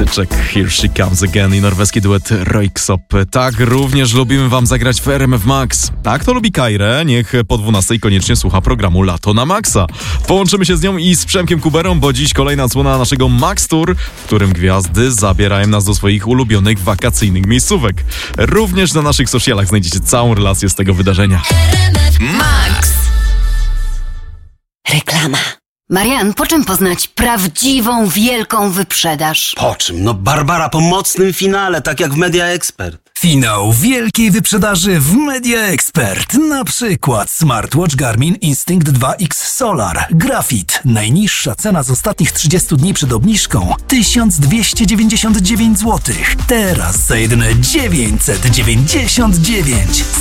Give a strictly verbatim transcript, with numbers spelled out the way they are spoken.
klasyczek Here She Comes Again i norweski duet Röyksopp. Tak również lubimy wam zagrać w R M F Max. Tak to lubi Kairę, niech po dwunastej koniecznie słucha programu Lato na Maxa. Połączymy się z nią i z Przemkiem Kuberą, bo dziś kolejna odsłona naszego Max Tour, w którym gwiazdy zabierają nas do swoich ulubionych wakacyjnych miejscówek. Również na naszych socialach znajdziecie całą relację z tego wydarzenia. Max. Reklama. Marian, po czym poznać prawdziwą, wielką wyprzedaż? Po czym? No Barbara, po mocnym finale, tak jak w Media Expert. Finał wielkiej wyprzedaży w Media Expert. Na przykład smartwatch Garmin Instinct dwa X Solar Graphite. Najniższa cena z ostatnich trzydziestu dni przed obniżką tysiąc dwieście dziewięćdziesiąt dziewięć złotych. Teraz za jedyne dziewięćset dziewięćdziesiąt dziewięć.